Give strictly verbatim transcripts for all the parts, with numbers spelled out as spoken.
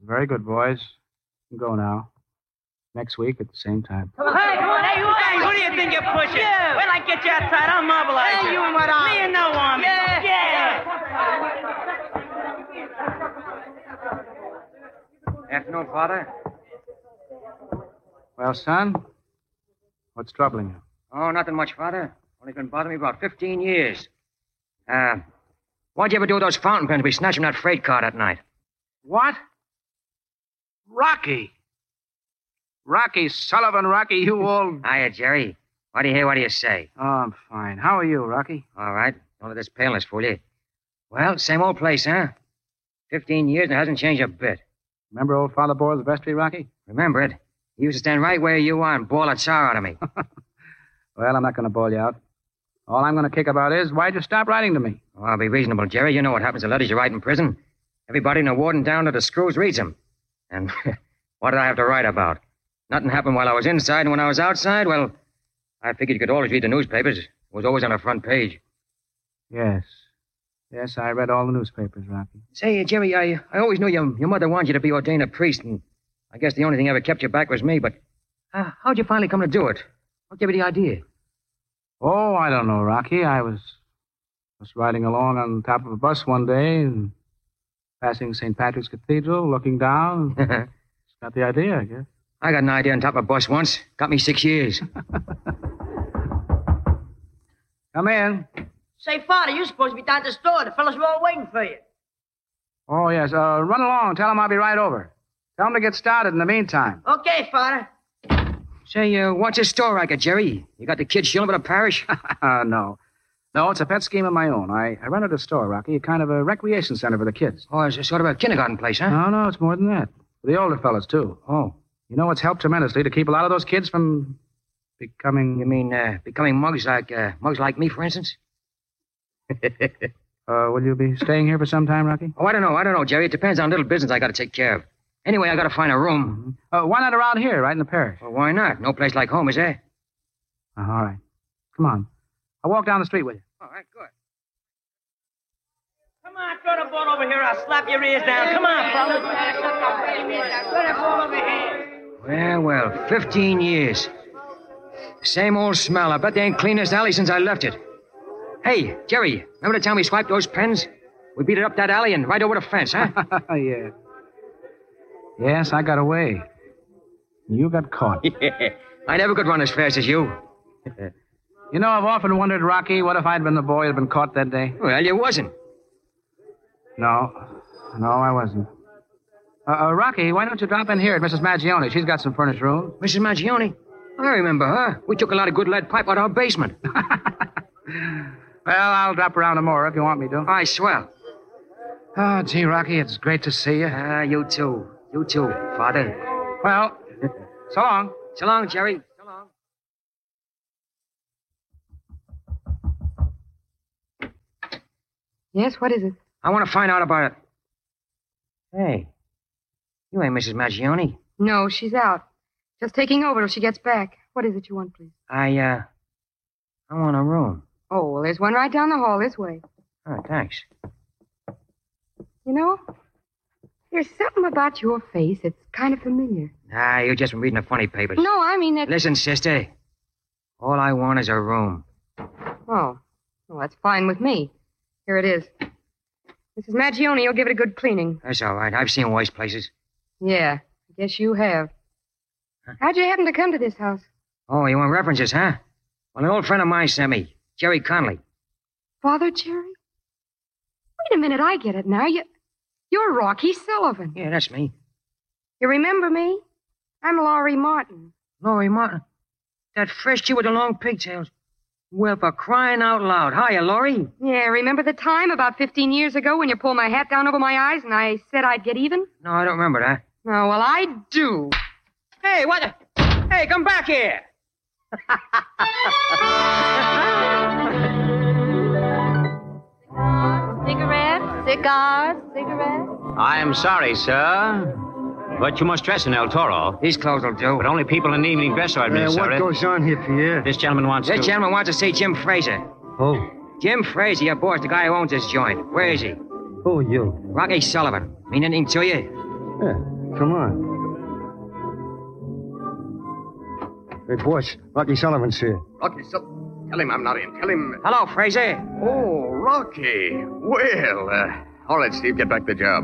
Very good, boys. You can go now. Next week at the same time. Come on, hey, come on, hey, you hey, who do you think you're pushing? Yeah. Wait till I get you outside, I'll mobilize Hey, you. you and what on? Me and no army. Yeah. Yeah. Afternoon, Father. Well, son, what's troubling you? Oh, nothing much, Father. Only been bothering me about fifteen years. Uh, what'd you ever do with those fountain pens we snatched from that freight car that night? What? Rocky. Rocky Sullivan, Rocky, you old... Hiya, Jerry. What do you hear? What do you say? Oh, I'm fine. How are you, Rocky? All right. Don't let this paleness fool you. Well, same old place, huh? Fifteen years and it hasn't changed a bit. Remember old Father Boyle's vestry, Rocky? Remember it? He used to stand right where you are and bawl a tsar out of me. Well, I'm not going to bawl you out. All I'm going to kick about is, why'd you stop writing to me? Oh, I'll be reasonable, Jerry. You know what happens to letters you write in prison. Everybody in the warden down to the screws reads them. And what did I have to write about? Nothing happened while I was inside, and when I was outside, well, I figured you could always read the newspapers. It was always on the front page. Yes. Yes, I read all the newspapers, Rocky. Say, Jerry, I I always knew your, your mother wanted you to be ordained a priest, and I guess the only thing ever kept you back was me, but uh, how'd you finally come to do it? What gave you the idea? Oh, I don't know, Rocky. I was just riding along on top of a bus one day and passing Saint Patrick's Cathedral, looking down. Just got the idea, I guess. I got an idea on top of a bus once. Got me six years. Come in. Say, Father, you're supposed to be down at the store. The fellas were all waiting for you. Oh, yes. Uh, run along. Tell them I'll be right over. Tell them to get started in the meantime. Okay, Father. Say, uh, what's this store racket, Jerry? You got the kids shilling for the parish? uh, no. No, it's a pet scheme of my own. I, I rented a store, Rocky, a kind of a recreation center for the kids. Oh, it's a sort of a kindergarten place, huh? No, no, it's more than that. For the older fellas, too. Oh. You know, it's helped tremendously to keep a lot of those kids from becoming... You mean, uh, becoming mugs like, uh, mugs like me, for instance? uh, will you be staying here for some time, Rocky? Oh, I don't know. I don't know, Jerry. It depends on little business I got to take care of. Anyway, I got to find a room. Mm-hmm. Uh, why not around here, right in the parish? Well, why not? No place like home, is there? Uh, all right. Come on. I'll walk down the street with you. All right, good. Come on, throw the ball over here. I'll slap your ears down. Come on, fellas. Throw the ball over here. Well, well, fifteen years. Same old smell. I bet they ain't cleaned this alley since I left it. Hey, Jerry, remember the time we swiped those pens? We beat it up that alley and right over the fence, huh? Yeah. Yes, I got away. You got caught. Yeah. I never could run as fast as you. You know, I've often wondered, Rocky, what if I'd been the boy who'd been caught that day? Well, you wasn't. No. No, I wasn't. Uh, uh, Rocky, why don't you drop in here at Missus Maggione? She's got some furnished rooms. Missus Maggione? I remember her. We took a lot of good lead pipe out of her basement. Well, I'll drop around tomorrow if you want me to. I swell. Oh, gee, Rocky, it's great to see you. Ah, uh, you too. You too, Father. Well, so long. So long, Jerry. So long. Yes, what is it? I want to find out about it. Hey, you ain't Missus Maggione. No, she's out. Just taking over till she gets back. What is it you want, please? I, uh, I want a room. Oh, well, there's one right down the hall this way. Oh, thanks. You know, there's something about your face that's kind of familiar. Ah, you've just been reading the funny papers. No, I mean that... Listen, sister. All I want is a room. Oh, well, that's fine with me. Here it is. Missus Maggione, you'll give it a good cleaning. That's all right. I've seen worse places. Yeah, I guess you have. Huh? How'd you happen to come to this house? Oh, you want references, huh? Well, an old friend of mine sent me, Jerry Conley. Father Jerry? Wait a minute, I get it now. You, you're Rocky Sullivan. Yeah, that's me. You remember me? I'm Laurie Martin. Laurie Martin? That fresh chick with the long pigtails. Well, for crying out loud. Hiya, Laurie. Yeah, remember the time about fifteen years ago when you pulled my hat down over my eyes and I said I'd get even? No, I don't remember that. No, well, I do. Hey, what the... Hey, come back here. Cigarettes, cigars, cigarettes. I am sorry, sir, but you must dress in El Toro. These clothes will do. But only people in evening dress are admitted, Uh, sir. what goes on here, Pierre? This gentleman wants This to... gentleman wants to see Jim Fraser. Who? Jim Fraser, your boss, the guy who owns this joint. Where is he? Who are you? Rocky Sullivan. Mean anything to you? Yeah, come on. Hey, boss, Rocky Sullivan's here. Rocky Sullivan. Tell him I'm not in. Tell him. Hello, Fraser. Oh, Rocky. Well, uh, all right, Steve, get back to the job.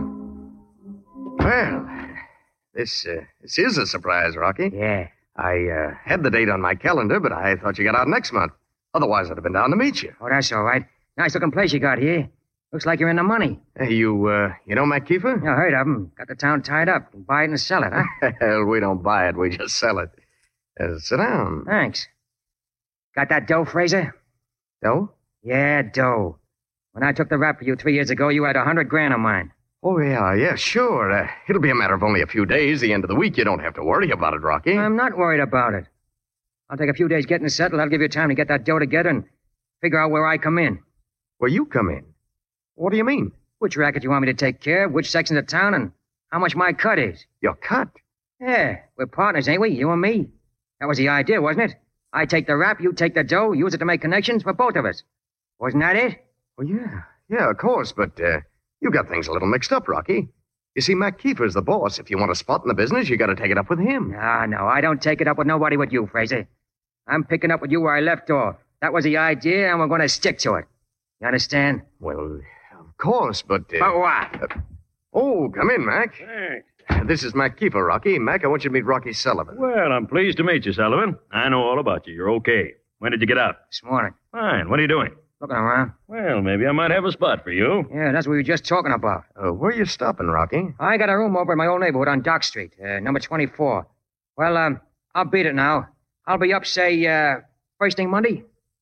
Well, this uh, this is a surprise, Rocky. Yeah. I uh, had the date on my calendar, but I thought you got out next month. Otherwise, I'd have been down to meet you. Oh, that's all right. Nice looking place you got here. Looks like you're in the money. Hey, you, uh, you know Mac Kiefer? Yeah, I heard of him. Got the town tied up. Buy it and sell it, huh? Hell, we don't buy it. We just sell it. Uh, sit down. Thanks. Got that dough, Fraser? Dough? Yeah, dough. When I took the rap for you three years ago, you had a hundred grand of mine. Oh, yeah, yeah, sure. Uh, it'll be a matter of only a few days. The end of the week, you don't have to worry about it, Rocky. I'm not worried about it. I'll take a few days getting settled. I'll give you time to get that dough together and figure out where I come in. Where you come in? What do you mean? Which racket you want me to take care of, which section of town, and how much my cut is. Your cut? Yeah, we're partners, ain't we? You and me. That was the idea, wasn't it? I take the rap, you take the dough, use it to make connections for both of us. Wasn't that it? Well, yeah. Yeah, of course, but uh, you got things a little mixed up, Rocky. You see, Mac Kiefer's the boss. If you want a spot in the business, you got to take it up with him. No, no, I don't take it up with nobody but you, Fraser. I'm picking up with you where I left off. That was the idea, and we're going to stick to it. You understand? Well, of course, but... Uh, but what? Uh, oh, come in, Mac. Thanks. This is Mac Kiefer, Rocky. Mac, I want you to meet Rocky Sullivan. Well, I'm pleased to meet you, Sullivan. I know all about you. You're okay. When did you get out? This morning. Fine. What are you doing? Looking around. Well, maybe I might have a spot for you. Yeah, that's what we were just talking about. Uh, where are you stopping, Rocky? I got a room over in my old neighborhood on Dock Street, uh, number twenty-four. Well, um, I'll beat it now. I'll be up, say, uh, first thing Monday.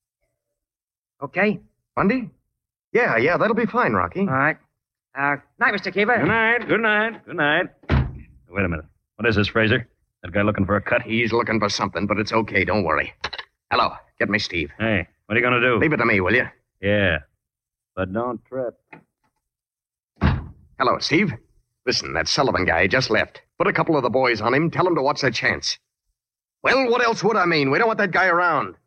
Okay? Monday? Yeah, yeah, that'll be fine, Rocky. All right. Uh, night, Mister Kiefer. Good night, good night, good night. Wait a minute. What is this, Fraser? That guy looking for a cut? He's looking for something, but it's okay. Don't worry. Hello. Get me Steve. Hey, what are you going to do? Leave it to me, will you? Yeah. But don't trip. Hello, Steve. Listen, that Sullivan guy just left. Put a couple of the boys on him. Tell him to watch their chance. Well, what else would I mean? We don't want that guy around.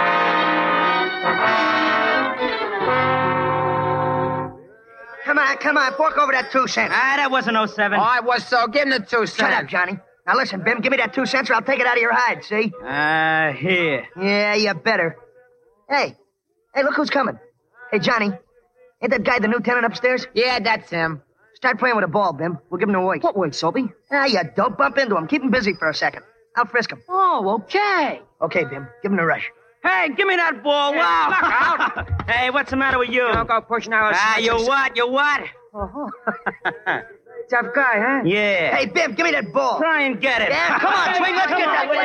Come on, come on. Fork over that two cents. Ah, that wasn't oh seven. Oh, I was so. Give him the two cents. Shut up, Johnny. Now, listen, Bim, give me that two cents or I'll take it out of your hide, see? Ah, uh, here. Yeah, you better. Hey. Hey, look who's coming. Hey, Johnny. Ain't that guy the new tenant upstairs? Yeah, that's him. Start playing with a ball, Bim. We'll give him a wake. What wake, Soapy? Ah, you don't bump into him. Keep him busy for a second. I'll frisk him. Oh, okay. Okay, Bim. Give him a rush. Hey, give me that ball. Hey, Wow. look out. Hey, what's the matter with you? Don't go pushing our... Ah, you what? You what? Oh. Tough guy, huh? Yeah. Hey, Bim, give me that ball. Try and get it. Yeah, come on, swing. Let's get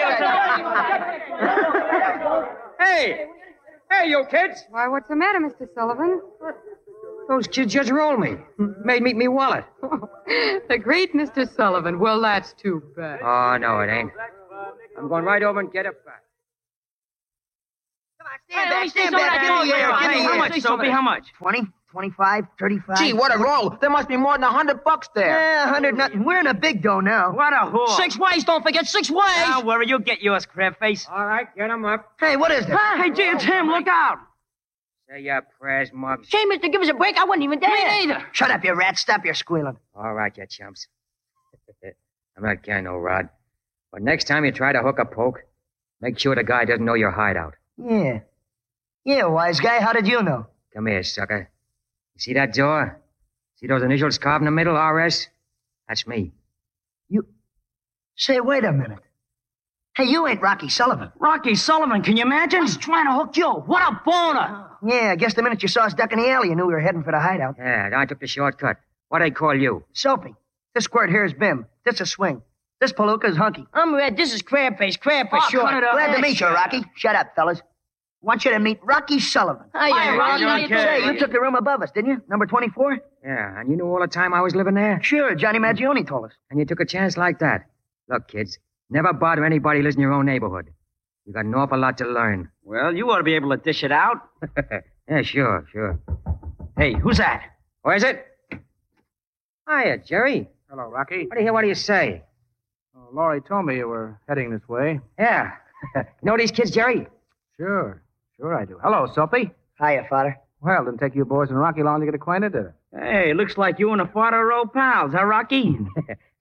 that, will you? Hey. Hey, you kids. Why, what's the matter, Mister Sullivan? Those kids just rolled me. Made me eat me wallet. The great Mister Sullivan. Well, that's too bad. Oh, no, it ain't. I'm going right over and get it back. Come on, stand back, stand back. Give me here, give me here. How much, Soapy? How much? Twenty, twenty-five, thirty-five. Gee, what a roll. There must be more than a hundred bucks there. Yeah, a hundred nothing. We're in a big dough now. What a whore. Six ways, don't forget, six ways. Don't worry, you'll get yours, crab face. All right, get him up. Hey, what is that? Hey, gee, it's him. Look out. Say your prayers, Muggs. Gee, mister, give us a break. I wasn't even there. Me neither. Shut up, you rat. Stop your squealing. All right, you chumps. I'm not carrying no rod. But next time you try to hook a poke, make sure the guy doesn't know your hideout. Yeah. Yeah, wise guy. How did you know? Come here, sucker. You see that door? See those initials carved in the middle, R S? That's me. You... Say, wait a minute. Hey, you ain't Rocky Sullivan. Rocky Sullivan, can you imagine? He's trying to hook you. What a boner. Yeah, I guess the minute you saw us duck in the alley, you knew we were heading for the hideout. Yeah, I took the shortcut. What they call you? Soapy. This squirt here is Bim. This is Swing. This palooka is Hunky. I'm Red. This is Crab Face. Crab for oh, short. Glad to meet you, Rocky. Shut up, fellas. Want you to meet Rocky Sullivan. Hiya, Rocky. Rocky. Say, you took the room above us, didn't you? Number twenty-four? Yeah, and you knew all the time I was living there? Sure, Johnny Maggione told us. And you took a chance like that. Look, kids, never bother anybody who lives in your own neighborhood. You got an awful lot to learn. Well, you ought to be able to dish it out. Yeah, sure, sure. Hey, who's that? Where is it? Hiya, Jerry. Hello, Rocky. What do you, what do you say? Oh, Laurie told me you were heading this way. Yeah. You know these kids, Jerry? Sure. Sure I do. Hello, Soapy. Hiya, father. Well, didn't take you boys and Rocky long to get acquainted, did it? Hey, looks like you and the father are old pals, huh, Rocky?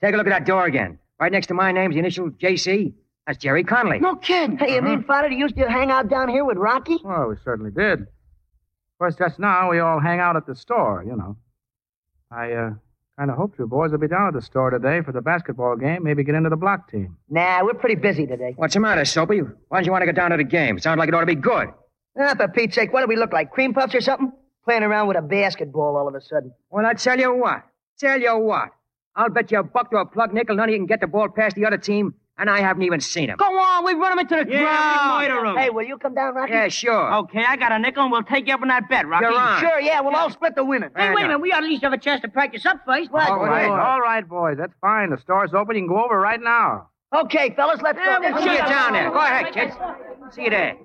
Take a look at that door again. Right next to my name's the initial J C. That's Jerry Conley. No kidding. Hey, you mean, Father, you used to hang out down here with Rocky? Well, we certainly did. Of course, just now we all hang out at the store, you know. I, uh, kind of hoped you boys would be down at the store today for the basketball game, maybe get into the block team. Nah, we're pretty busy today. What's the matter, Soapy? Why don't you want to get down to the game? Sounds like it ought to be good. Ah, for Pete's sake, what do we look like, cream puffs or something? Playing around with a basketball all of a sudden. Well, I tell you what. Tell you what. I'll bet you a buck to a plug nickel none of you can get the ball past the other team, and I haven't even seen him. Go on, we run him into the Yeah, ground. we murder him. Hey, will you come down, Rocky? Yeah, sure. Okay, I got a nickel, and we'll take you up on that bet, Rocky. You're on. Sure, yeah, we'll all split the winnings. Hey, wait a minute. We ought to at least have a chance to practice up first. What? All right, all right, boys. That's fine. The store's open. You can go over right now. Okay, fellas, let's Yeah, go. we'll See you down there. Go ahead, kids. See you there.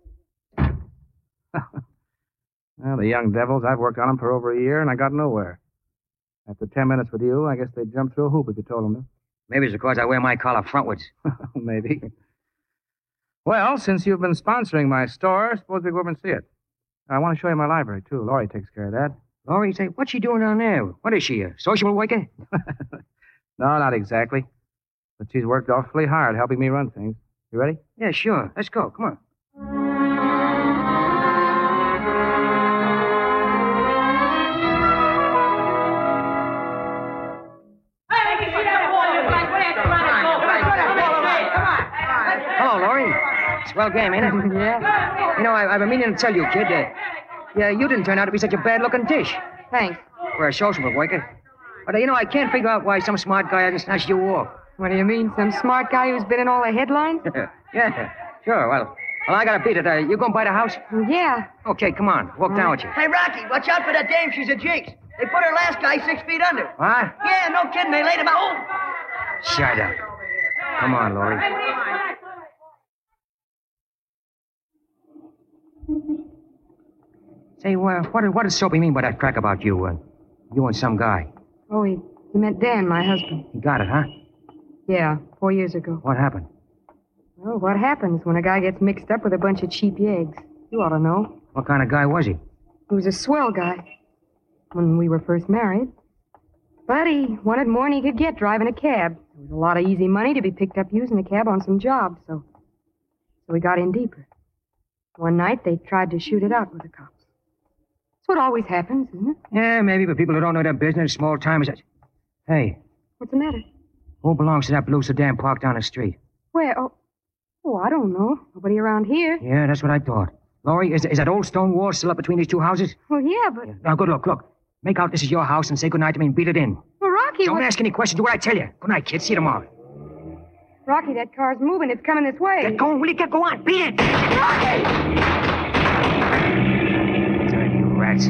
Well, the young devils, I've worked on them for over a year, and I got nowhere. After ten minutes with you, I guess they'd jump through a hoop if you told them to. Maybe it's because I wear my collar frontwards. Maybe. Well, since you've been sponsoring my store, suppose we go over and see it. I want to show you my library, too. Laurie takes care of that. Laurie, say, what's she doing down there? What is she, a social worker? No, not exactly. But she's worked awfully hard helping me run things. You ready? Yeah, sure. Let's go. Come on. Hello, Laurie. Swell game, ain't it? Yeah. You know, I, I've been meaning to tell you, kid. Uh, yeah, you didn't turn out to be such a bad-looking dish Thanks. for a social worker. But, uh, you know, I can't figure out why some smart guy hasn't snatched you off. What do you mean? Some smart guy who's been in all the headlines? Yeah, sure. Well, well, I gotta beat it. Uh, you going by the house? Yeah. Okay, come on. Walk down with you. Hey, Rocky, watch out for that dame. She's a jinx. They put her last guy six feet under. What? Yeah, no kidding. They laid him out. Oh. Shut up. Come on, Laurie. Say, uh, what, what does Soapy mean by that crack about you? Uh, you and some guy. Oh, he, he meant Dan, my husband. You got it, huh? Yeah, four years ago. What happened? Well, what happens when a guy gets mixed up with a bunch of cheap eggs? You ought to know. What kind of guy was he? He was a swell guy when we were first married. But he wanted more than he could get driving a cab. There was a lot of easy money to be picked up using the cab on some jobs, so so we got in deeper. One night, they tried to shoot it out with the cops. That's what always happens, isn't it? Yeah, maybe, but people who don't know their business, small timers. Hey, What's the matter? who belongs to that blue sedan parked down the street? Where? Oh, oh I don't know. Nobody around here. Yeah, that's what I thought. Laurie, is, is that old stone wall still up between these two houses? Well, yeah, but... Now, good look, look. Make out this is your house and say goodnight to me and beat it in. Well, Rocky... Don't what- ask any questions. Do what I tell you. Good night, kid. See you tomorrow. Rocky, that car's moving. It's coming this way. Get going, will you? Get go on. Beat it. Rocky! Dirty rats.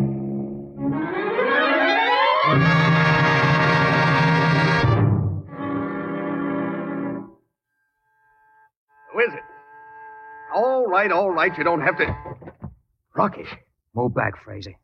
Who is it? All right, all right. You don't have to. Rocky. Move back, Fraser.